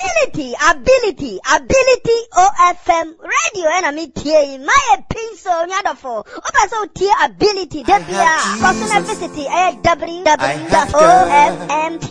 Ability OFM radio and me tea my pencil nyadofo opa so tea ability debia personal visit www.ofmt